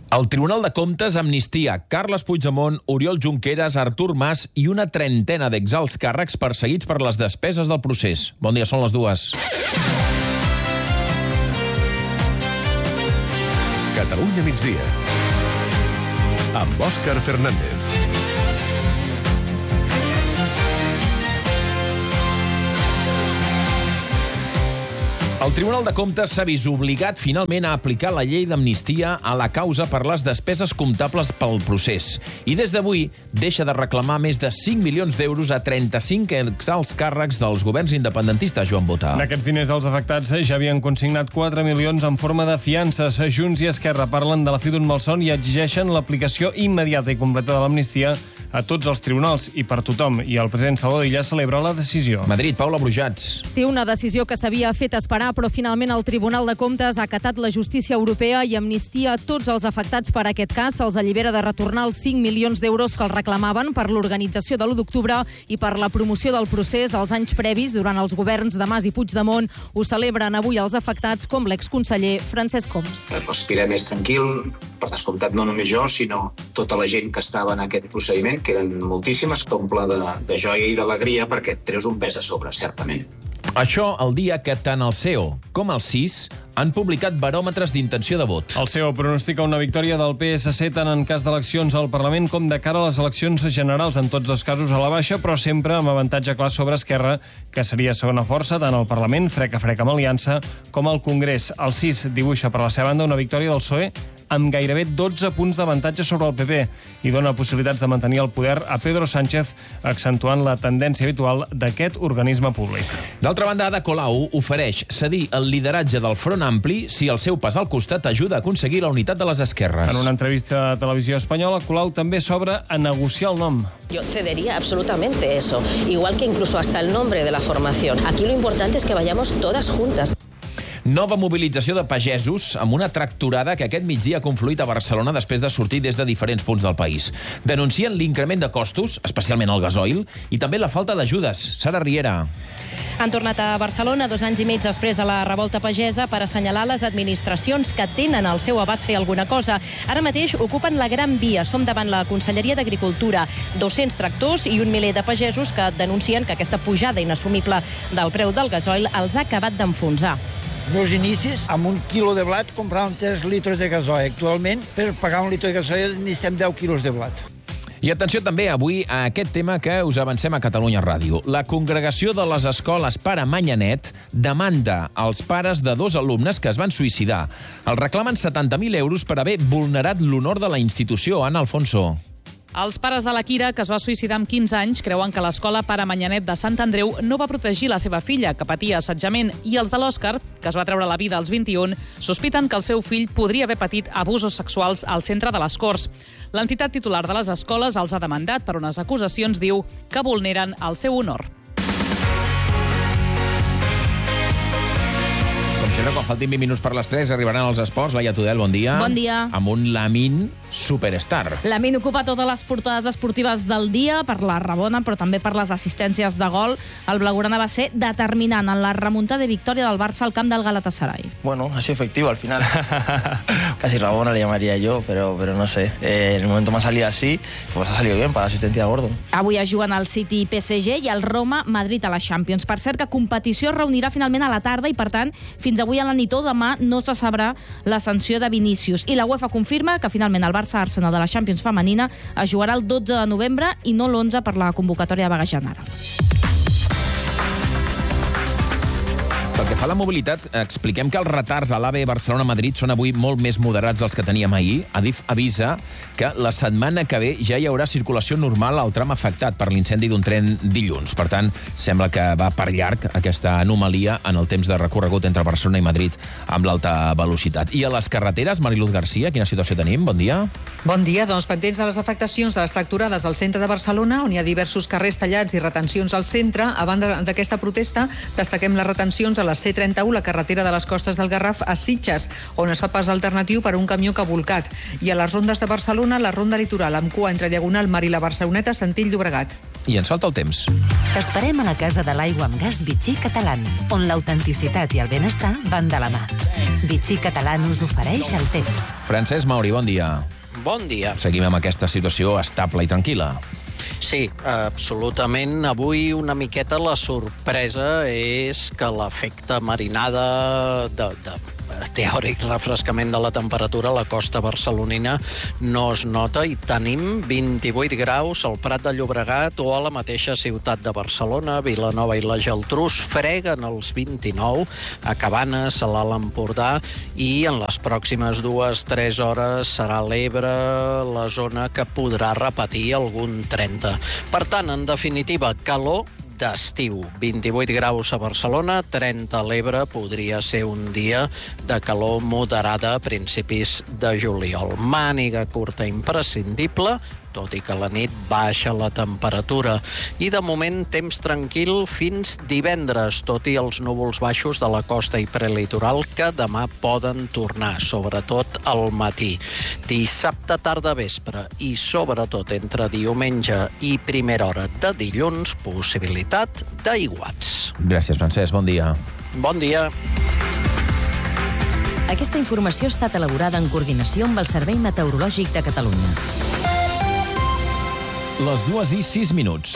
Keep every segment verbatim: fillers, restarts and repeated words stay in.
El Tribunal de Comptes amnistia Carles Puigdemont, Oriol Junqueras, Artur Mas i una trentena d'exalts càrrecs perseguits per les despeses del procés. Bon dia, són les dues. Catalunya migdia, amb Òscar Fernández. El Tribunal de Comptes s'ha vist obligat finalment a aplicar la llei d'amnistia a la causa per les despeses comptables pel procés. I des d'avui deixa de reclamar més de cinc milions d'euros a trenta-cinc exalts càrrecs dels governs independentistes, Joan Botà. D'aquests diners, els afectats ja havien consignat quatre milions en forma de fiances. Junts i Esquerra parlen de la fi d'un malson i exigeixen l'aplicació immediata i completa de l'amnistia a tots els tribunals i per tothom. I el president Salvador Illa celebra la decisió. Madrid, Paula Brujats. Sí, una decisió que s'havia fet esperar, però finalment el Tribunal de Comptes ha acatat la justícia europea i amnistia tots els afectats per aquest cas. Se'ls allibera de retornar els cinc milions d'euros que els reclamaven per l'organització de l'u d'octubre i per la promoció del procés als anys previs durant els governs de Mas i Puigdemont. Ho celebren avui els afectats, com l'exconseller Francesc Homs. Respirem més tranquil, per descomptat no només jo, sinó tota la gent que estava en aquest procediment, que eren moltíssimes, t'omple de, de joia i d'alegria perquè et treus un pes a sobre, certament. Això el dia que tant el C E O com el C I S han publicat baròmetres d'intenció de vot. El C E O pronostica una victòria del P S C tant en cas d'eleccions al Parlament com de cara a les eleccions generals, en tots dos casos a la baixa, però sempre amb avantatge clar sobre Esquerra, que seria segona força tant al Parlament, frec a frec amb Aliança, com al Congrés. El C I S dibuixa per la seva banda una victòria del P S O E amb gairebé dotze punts d'avantatge sobre el P P i dona possibilitats de mantenir el poder a Pedro Sánchez, accentuant la tendència habitual d'aquest organisme públic. D'altra banda, Ada Colau ofereix cedir el lideratge del Front Ampli si el seu pas al costat ajuda a aconseguir la unitat de les esquerres. En una entrevista a Televisió Espanyola, Colau també s'obre a negociar el nom. Yo cedería absolutamente eso, igual que incluso hasta el nombre de la formación. Aquí lo importante es que vayamos todas juntas. Nova mobilització de pagesos amb una tractorada que aquest migdia ha confluït a Barcelona després de sortir des de diferents punts del país. Denuncien l'increment de costos, especialment el gasoil, i també la falta d'ajudes. Sara Riera. Han tornat a Barcelona dos anys i mig després de la revolta pagesa per assenyalar les administracions que tenen al seu abast fer alguna cosa. Ara mateix ocupen la Gran Via. Som davant la Conselleria d'Agricultura. dos-cents tractors i un miler de pagesos que denuncien que aquesta pujada inassumible del preu del gasoil els ha acabat d'enfonsar. Els meus inicis, amb un quilo de blat, compràvem tres litres de gasoil. Actualment, per pagar un litre de gasoil, necessitem deu quilos de blat. I atenció també avui a aquest tema que us avancem a Catalunya Ràdio. La congregació de les escoles Pare Manyanet demanda als pares de dos alumnes que es van suïcidar. Els reclamen setanta mil euros per haver vulnerat l'honor de la institució. Ana Alfonso. Els pares de la Kira, que es va suïcidar amb quinze anys, creuen que l'escola Pare Manyanet de Sant Andreu no va protegir la seva filla, que patia assetjament, i els de l'Òscar, que es va treure la vida als vint-i-un, sospiten que el seu fill podria haver patit abusos sexuals al centre de les Corts. L'entitat titular de les escoles els ha demandat per unes acusacions, diu, que vulneren el seu honor. Com sempre, quan faltin vint minuts per les tres, arribaran els esports. Laia Tudel, bon dia. Bon dia. Amb un Lamin superstar. Lamin ocupa totes les portades esportives del dia per la rebona, però també per les assistències de gol. El blaugrana va ser determinant en la remuntada de victòria del Barça al camp del Galatasaray. Bueno, ha sido efectivo al final. Casi rabona le llamaría yo, pero, pero no sé. Eh, en el momento me ha salido así, pues ha salido bien para la asistencia de Gordon. Avui es juguen el City P S G i el Roma Madrid a la Champions. Per cert, que competició es reunirà finalment a la tarda i, per tant, fins avui a la nit o demà no se sabrà la sanció de Vinícius. I la UEFA confirma que finalment el Barça-Arsenal de la Champions femenina es jugarà el dotze de novembre i no l'onze per la convocatòria de vaga general. Pel que fa a la mobilitat, expliquem que els retards a l'A V E Barcelona-Madrid són avui molt més moderats dels que teníem ahir. Adif avisa que la setmana que ve ja hi haurà circulació normal al tram afectat per l'incendi d'un tren dilluns. Per tant, sembla que va per llarg aquesta anomalia en el temps de recorregut entre Barcelona i Madrid amb l'alta velocitat. I a les carreteres, Mariluz Garcia, quina situació tenim? Bon dia. Bon dia. Doncs pendents de les afectacions de les tractorades al centre de Barcelona, on hi ha diversos carrers tallats i retencions al centre. A banda d'aquesta protesta, destaquem les retencions a la C trenta-u, la carretera de les Costes del Garraf, a Sitges, on es fa pas alternatiu per a un camió que ha volcat. I a les rondes de Barcelona, la ronda litoral, amb cua entre Diagonal Mar i la Barceloneta, Sentit Llobregat. I ens falta el temps. T'esperem a la Casa de l'Aigua amb Gas Vichy Catalán, on l'autenticitat i el benestar van de la mà. Vichy Catalán us ofereix el temps. Francesc Mauri, bon dia. Bon dia. Seguim amb aquesta situació estable i tranquil·la. Sí, absolutament. Avui una miqueta la sorpresa és que l'efecte marinada de, de teòric refrescament de la temperatura a la costa barcelonina no es nota i tenim vint-i-vuit graus al Prat de Llobregat o a la mateixa ciutat de Barcelona, Vilanova i la Geltrú freguen els vint-i-nou, a Cabanes, a l'Alt Empordà, i en les pròximes dues o tres hores serà l'Ebre la zona que podrà repetir algun trenta. Per tant, en definitiva, calor d'estiu. vint-i-vuit graus a Barcelona, trenta a l'Ebre, podria ser un dia de calor moderada a principis de juliol. Màniga curta imprescindible, tot i que a la nit baixa la temperatura. I de moment temps tranquil fins divendres, tot i els núvols baixos de la costa i prelitoral que demà poden tornar, sobretot al matí. Dissabte tarda vespre i sobretot entre diumenge i primera hora de dilluns, possibilitat d'aiguats. Gràcies, Francesc. Bon dia. Bon dia. Aquesta informació ha estat elaborada en coordinació amb el Servei Meteorològic de Catalunya. Les dues i sis minuts.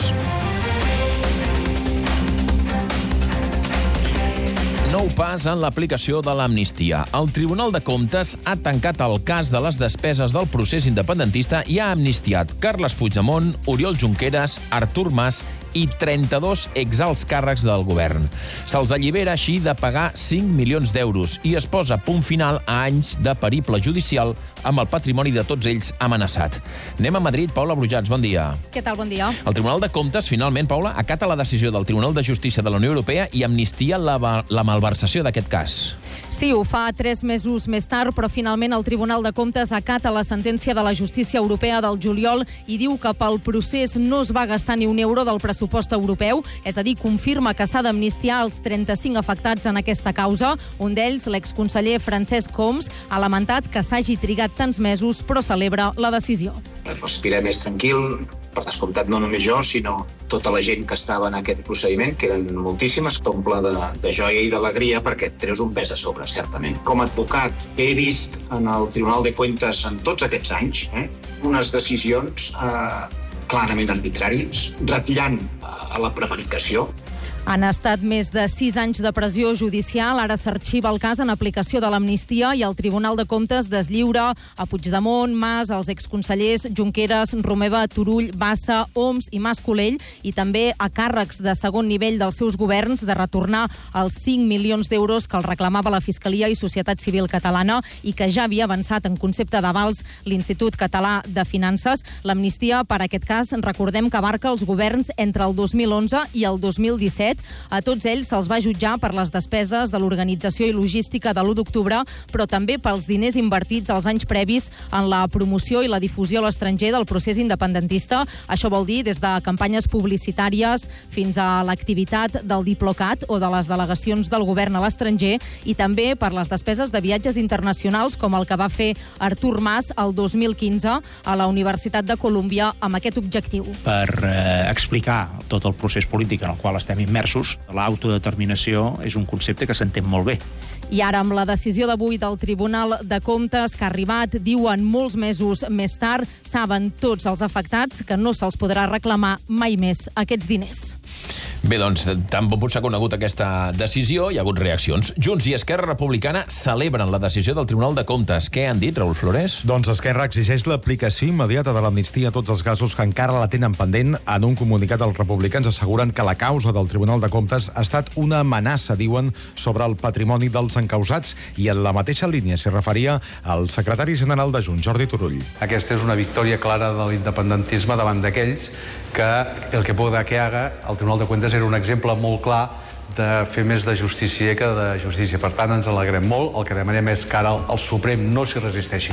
Nou pas en l'aplicació de l'amnistia. El Tribunal de Comptes ha tancat el cas de les despeses del procés independentista i ha amnistiat Carles Puigdemont, Oriol Junqueras, Artur Mas i trenta-dos exalts càrrecs del govern. Se'ls allibera així de pagar cinc milions d'euros i es posa punt final a anys de periple judicial amb el patrimoni de tots ells amenaçat. Anem a Madrid. Paula Brujats, bon dia. Què tal, bon dia? El Tribunal de Comptes, finalment, Paula, acata la decisió del Tribunal de Justícia de la Unió Europea i amnistia la, la malversació d'aquest cas. Sí, ho fa tres mesos més tard, però finalment el Tribunal de Comptes acata la sentència de la Justícia Europea del juliol i diu que pel procés no es va gastar ni un euro del pressupost europeu, és a dir, confirma que s'ha d'amnistiar els trenta-cinc afectats en aquesta causa. Un d'ells, l'exconseller Francesc Homs, ha lamentat que s'hagi trigat tants mesos, però celebra la decisió. Respirem més tranquil, per descomptat no només jo, sinó tota la gent que estava en aquest procediment, que eren moltíssimes, t'omple de, de joia i d'alegria perquè et treus un pes a sobre, certament. Com a advocat he vist en el Tribunal de Cuentas en tots aquests anys eh, unes decisions eh, clarament arbitràries, ratllant a la prevaricació. Han estat més de sis anys de pressió judicial. Ara s'arxiva el cas en aplicació de l'amnistia i el Tribunal de Comptes deslliura a Puigdemont, Mas, els exconsellers Junqueras, Romeva, Turull, Bassa, Homs i Mas Colell, i també a càrrecs de segon nivell dels seus governs de retornar els cinc milions d'euros que els reclamava la Fiscalia i Societat Civil Catalana i que ja havia avançat en concepte d'avals l'Institut Català de Finances. L'amnistia, per aquest cas, recordem que abarca els governs entre el dos mil onze i el dos mil disset. A tots ells se'ls va jutjar per les despeses de l'organització i logística de l'u d'octubre, però també pels diners invertits als anys previs en la promoció i la difusió a l'estranger del procés independentista. Això vol dir des de campanyes publicitàries fins a l'activitat del Diplocat o de les delegacions del govern a l'estranger, i també per les despeses de viatges internacionals com el que va fer Artur Mas el dos mil quinze a la Universitat de Colúmbia amb aquest objectiu. Per eh, explicar tot el procés polític en el qual estem immersos, l'autodeterminació és un concepte que s'entén molt bé. I ara, amb la decisió d'avui del Tribunal de Comptes que ha arribat, diuen molts mesos més tard, saben tots els afectats que no se'ls podrà reclamar mai més aquests diners. Bé, doncs, tan bon punt s'ha conegut aquesta decisió, hi ha hagut reaccions. Junts i Esquerra Republicana celebren la decisió del Tribunal de Comptes. Què han dit, Raül Flores? Doncs Esquerra exigeix l'aplicació immediata de l'amnistia a tots els casos que encara la tenen pendent. En un comunicat, els republicans asseguren que la causa del Tribunal de Comptes ha estat una amenaça, diuen, sobre el patrimoni dels encausats, i en la mateixa línia s'hi referia el secretari general de Junts, Jordi Turull. Aquesta és una victòria clara de l'independentisme davant d'aquells que el que pueda que haga, el Tribunal de Cuentas era un exemple molt clar de fer més de justícia que de justícia. Per tant, ens alegrem molt. El que demanem és que ara el Suprem no s'hi resisteixi més.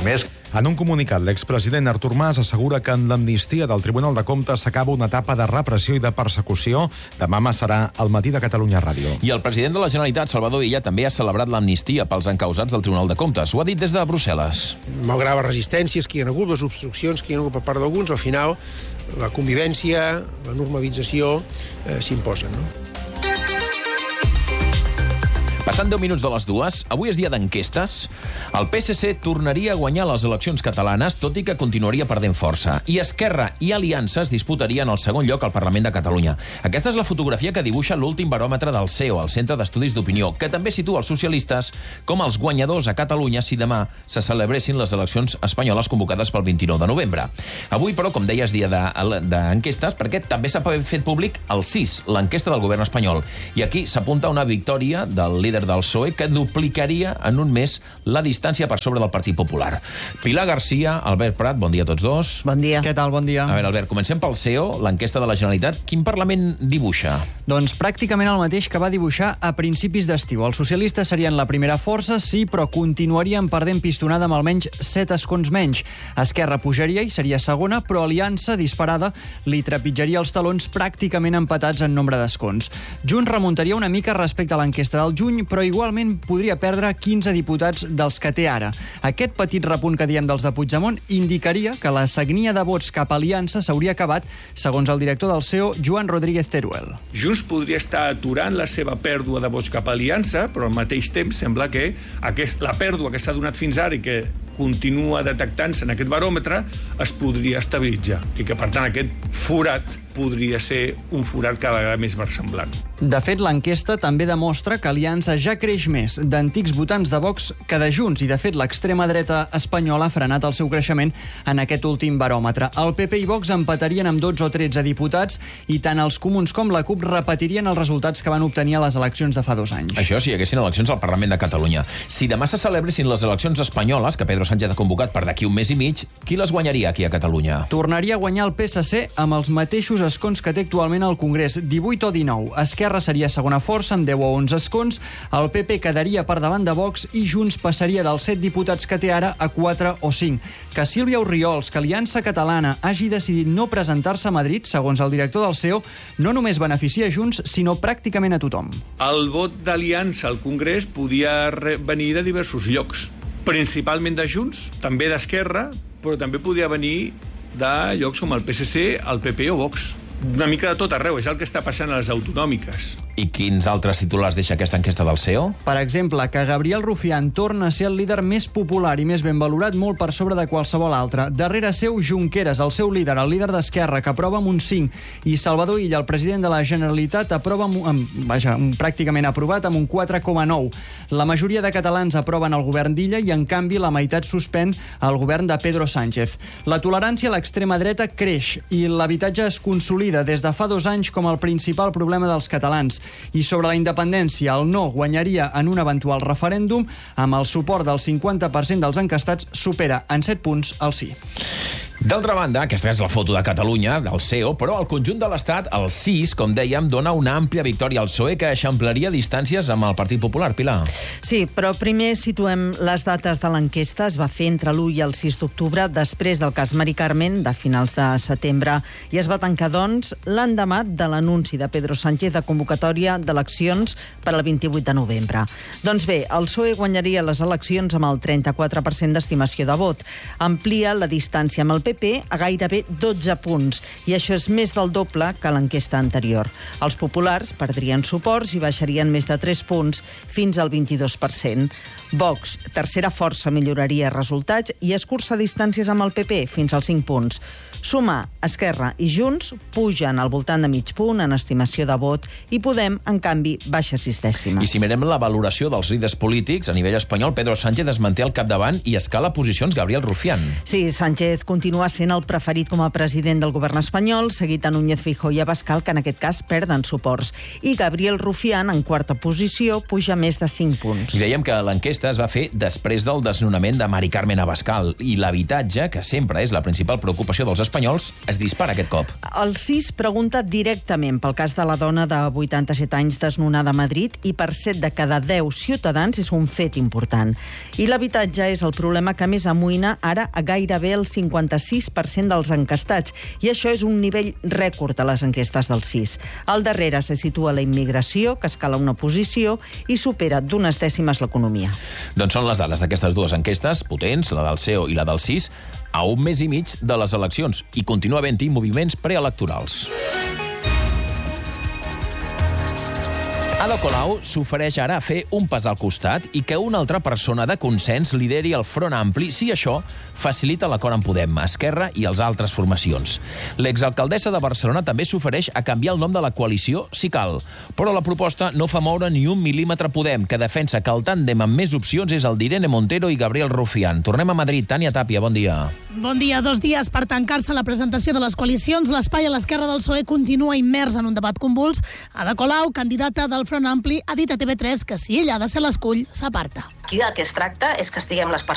En un comunicat, l'expresident Artur Mas assegura que en l'amnistia del Tribunal de Comptes s'acaba una etapa de repressió i de persecució. Demà serà al Matí de Catalunya Ràdio. I el president de la Generalitat, Salvador Illa, també ha celebrat l'amnistia pels encausats del Tribunal de Comptes. Ho ha dit des de Brussel·les. Malgrat les resistències que hi ha hagut, les obstruccions que hi ha hagut per part d'alguns, al final la convivència, la normalització eh, s'imposen, no? Passant deu minuts de les dues, avui és dia d'enquestes. El P S C tornaria a guanyar les eleccions catalanes, tot i que continuaria perdent força. I Esquerra i Aliança es disputarien el segon lloc al Parlament de Catalunya. Aquesta és la fotografia que dibuixa l'últim baròmetre del C E O, el Centre d'Estudis d'Opinió, que també situa els socialistes com els guanyadors a Catalunya si demà se celebressin les eleccions espanyoles convocades pel vint-i-nou de novembre. Avui, però, com deies, dia d'enquestes, perquè també s'ha fet públic el C I S, l'enquesta del govern espanyol. I aquí s'apunta una victòria del líder del P S O E que duplicaria en un mes la distància per sobre del Partit Popular. Pilar Garcia, Albert Prat, bon dia a tots dos. Bon dia. Què tal? Bon dia. A veure, Albert, comencem pel C E O, l'enquesta de la Generalitat. Quin Parlament dibuixa? Doncs pràcticament el mateix que va dibuixar a principis d'estiu. Els socialistes serien la primera força, sí, però continuarien perdent pistonada amb almenys set escons menys. Esquerra pujaria i seria segona, però Aliança, disparada, li trepitjaria els talons pràcticament empatats en nombre d'escons. Junts remuntaria una mica respecte a l'enquesta del juny, però igualment podria perdre quinze diputats dels que té ara. Aquest petit repunt que diem dels de Puigdemont indicaria que la sagnia de vots cap a Aliança s'hauria acabat, segons el director del C E O, Joan Rodríguez Teruel. Junts podria estar aturant la seva pèrdua de vots cap a Aliança, però al mateix temps sembla que aquest, la pèrdua que s'ha donat fins ara i que continua detectant-se en aquest baròmetre es podria estabilitzar i que, per tant, aquest forat podria ser un forat cada vegada més versemblant. De fet, l'enquesta també demostra que Aliança ja creix més d'antics votants de Vox que de Junts i, de fet, l'extrema dreta espanyola ha frenat el seu creixement en aquest últim baròmetre. El P P i Vox empatarien amb dotze o tretze diputats i tant els comuns com la CUP repetirien els resultats que van obtenir a les eleccions de fa dos anys. Això si hi haguessin eleccions al Parlament de Catalunya. Si demà se celebressin les eleccions espanyoles, que Pedro Sánchez ha convocat per d'aquí un mes i mig, qui les guanyaria aquí a Catalunya? Tornaria a guanyar el P S C amb els mateixos escons que té actualment al Congrés, divuit o dinou. Esquerra seria segona força amb deu o onze escons, el P P quedaria per davant de Vox i Junts passaria dels set diputats que té ara a quatre o cinc. Que Sílvia Orriols, que Aliança Catalana hagi decidit no presentar-se a Madrid, segons el director del C E O, no només beneficia Junts, sinó pràcticament a tothom. El vot d'Aliança al Congrés podia venir de diversos llocs, principalment de Junts, també d'Esquerra, però també podia venir de llocs com el P S C, el P P o Vox. Una mica de tot arreu, és el que està passant a les autonòmiques. I quins altres titulars deixa aquesta enquesta del C E O? Per exemple, que Gabriel Rufián torna a ser el líder més popular i més ben valorat, molt per sobre de qualsevol altre. Darrere seu, Junqueras, el seu líder, el líder d'Esquerra, que aprova amb un cinc, i Salvador Illa, el president de la Generalitat, aprova amb, amb, vaja, pràcticament aprovat amb un quatre coma nou. La majoria de catalans aproven el govern d'Illa i, en canvi, la meitat suspèn el govern de Pedro Sánchez. La tolerància a l'extrema dreta creix i l'habitatge es consolida des de fa dos anys com el principal problema dels catalans. I sobre la independència, el no guanyaria en un eventual referèndum, amb el suport del cinquanta per cent dels enquestats supera en set punts el sí. D'altra banda, aquesta és la foto de Catalunya, del C E O, però al conjunt de l'Estat, el C I S, com dèiem, dona una àmplia victòria al P S O E que eixamplaria distàncies amb el Partit Popular. Pilar. Sí, però primer situem les dates de l'enquesta. Es va fer entre l'u i el sis d'octubre, després del cas Mari Carmen, de finals de setembre, i es va tancar, doncs, l'endemà de l'anunci de Pedro Sánchez de convocatòria d'eleccions per al vint-i-vuit de novembre. Doncs bé, el P S O E guanyaria les eleccions amb el trenta-quatre per cent d'estimació de vot. Amplia la distància amb el P P a gairebé dotze punts, i això és més del doble que l'enquesta anterior. Els populars perdrien suports i baixarien més de tres punts fins al vint-i-dos per cent. Vox, tercera força, milloraria resultats i escurça distàncies amb el P P fins als cinc punts. Sumar, Esquerra i Junts pugen al voltant de mig punt en estimació de vot i Podem, en canvi, baixa sis dècimes. I si mirem la valoració dels líders polítics, a nivell espanyol, Pedro Sánchez es manté al capdavant i escala posicions Gabriel Rufián. Sí, Sánchez continua continua sent el preferit com a president del govern espanyol, seguit a Núñez Feijóo i Abascal, que en aquest cas perden suports. I Gabriel Rufián, en quarta posició, puja més de cinc punts. I dèiem que l'enquesta es va fer després del desnonament de Mari Carmen Abascal i l'habitatge, que sempre és la principal preocupació dels espanyols, es dispara aquest cop. El CIS pregunta directament pel cas de la dona de vuitanta-set anys desnonada a Madrid i per set de cada deu ciutadans és un fet important. I l'habitatge és el problema que més amoïna ara a gairebé el cinquanta-sis per cent dels encastats, i això és un nivell rècord a les enquestes del CIS. Al darrere se situa la immigració, que escala una posició i supera d'unes dècimes l'economia. Doncs són les dades d'aquestes dues enquestes potents, la del C E O i la del CIS, a un mes i mig de les eleccions, i continua havent-hi moviments preelectorals. Ada Colau s'ofereix ara a fer un pas al costat i que una altra persona de consens lideri el Front Ampli si això facilita l'acord amb Podem, Esquerra i els altres formacions. L'exalcaldessa de Barcelona també s'ofereix a canviar el nom de la coalició si cal, però la proposta no fa moure ni un mil·límetre Podem, que defensa que el tàndem amb més opcions és el d'Irene Montero i Gabriel Rufián. Tornem a Madrid. Tània Tàpia, bon dia. Bon dia. Dos dies per tancar-se la presentació de les coalicions, l'espai a l'esquerra del P S O E continua immers en un debat convuls. Ada Colau, candidata del Front Ampli, ha dit a T V tres que si ella ha de ser l'escull, s'aparta. Aquí del que es tracta és que estiguem les persones